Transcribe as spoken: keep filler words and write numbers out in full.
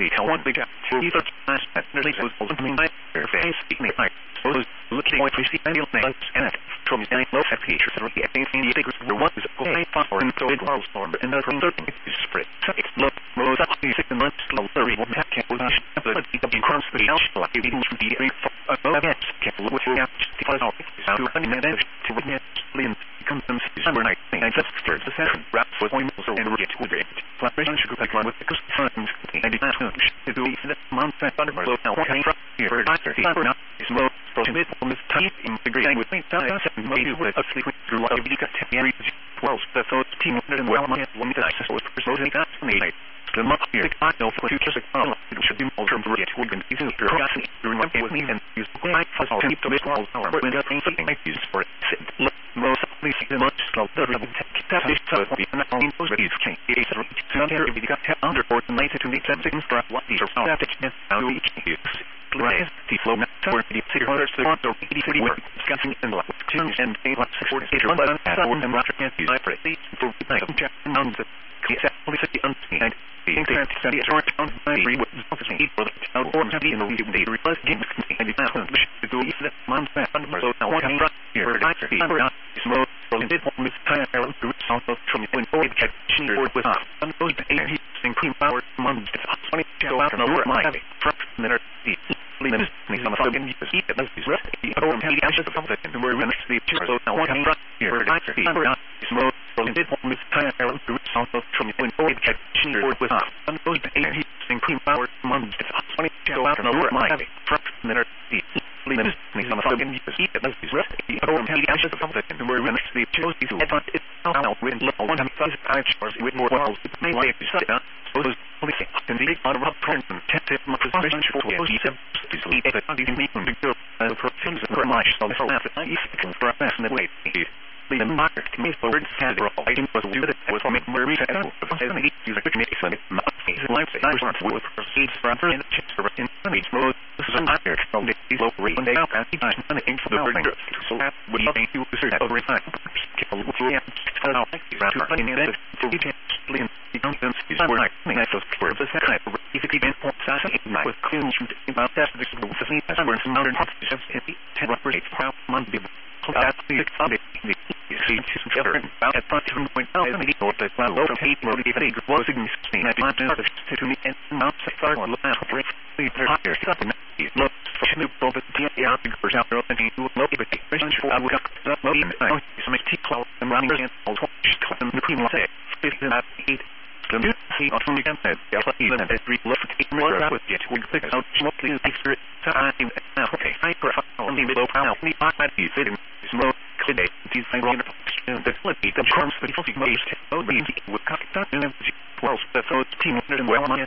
the hell one big to either last at nearly so ultimately my face speaking I suppose looking at the annual names and it from the low at features and the eighteen degrees were one is going for and so it was storm and the thirteen is spread so it's low rose up the second month slow thirty one pack can was but the cross the house like even from the area for a yes can look with your to follow out to run and to witness Lynn comes from summer night and just starts the session wraps with one so and get to it collaboration should go with the customs and it's not to do the month and under so now what can here for doctor the not is low so this one is tight integrating with me that seven maybe with a sleep through a lot of areas well the so team and well my one that so it's so that night the month here I know for future technology it should be more term to get to be to curiosity during one with me and use my for keep the best walls our when that things I use for it most please the much slow the tech that is so we are not in those videos can it is to under we got under for the later to meet something for what these are that is how we use please the flow not for the city orders the one or eighty city work discussing and like tunes and things like six forty eight or one and Roger can't use I for it for the check on the exactly city unseen the internet study is short on my read with focusing for the town or heavy in the review data request games and the pattern to do if that month back on so now what I'm right here I see I'm not small from the home is time around the south of from the point check or with us and those eighty cream power months twenty so out and over my truck minute the limit me some fucking use it as is rest the or heavy ashes of something and we're going to sleep so now what I'm right here I see I'm not small from the home is time around the south of from the point check or with us and those eighty cream power months twenty so out and over my truck minute the limit me some fucking use it as is rest the or heavy ashes of something and we're going to sleep so it's now when low one time I charge with more walls may way to sit down those police can be on a print and test it much as much for the seven to sleep at the meeting to go and for things for much so the last I can for a fast in the way the market to me forward had I think was do it was make more research and the user could make some life I was with proceeds from in the in each mode this is an actor from the local rate they up at the time and into the building so that would you think you research over time people will yeah so now like rather in the for the nonsense is where I think I was for the second if it even points out with clean about that this is the words modern just in the ten represents how Monday that's the exciting the see together about at seven point oh and the order that low eight motivated was significant at my service to me and not so far on the last break the higher something look for new over the yeah the first out there and you look at the vision for I would have that loading some T cloud and running in all the between say fifteen at eight the new see on the campaign yeah even at three left eight more with it we pick out mostly the secret time now okay hyper on the below now the I might be sitting smoke today these things on the quality the charms the fucking most oh be with contact and well so it's team and well